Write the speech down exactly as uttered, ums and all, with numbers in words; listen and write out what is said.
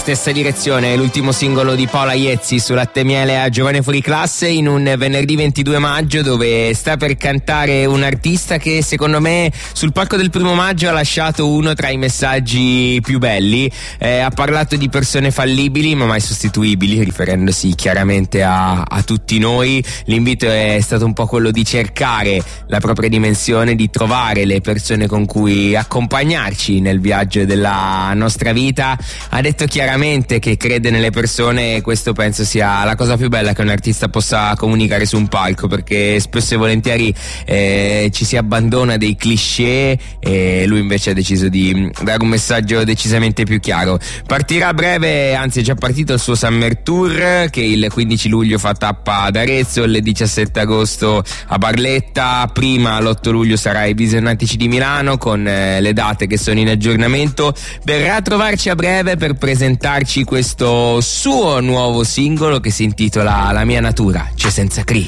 stessa direzione, l'ultimo singolo di Paola Iezzi su Latte e Miele a Giovane Fuori Classe, in un venerdì ventidue maggio dove sta per cantare un artista che secondo me sul palco del primo maggio ha lasciato uno tra i messaggi più belli. Eh, ha parlato di persone fallibili ma mai sostituibili, riferendosi chiaramente a, a tutti noi. L'invito è stato un po' quello di cercare la propria dimensione, di trovare le persone con cui accompagnarci nel viaggio della nostra vita. Ha detto chiaramente che crede nelle persone e questo penso sia la cosa più bella che un artista possa comunicare su un palco, perché spesso e volentieri eh, ci si abbandona dei cliché e lui invece ha deciso di dare un messaggio decisamente più chiaro. Partirà a breve, anzi è già partito il suo Summer Tour, che il quindici luglio fa tappa ad Arezzo, il diciassette agosto a Barletta, prima l'otto luglio sarà ai Visionantici di Milano con eh, le date che sono in aggiornamento. Verrà a trovarci a breve per presentarci questo suo nuovo singolo che si intitola La mia natura c'è senza Cree.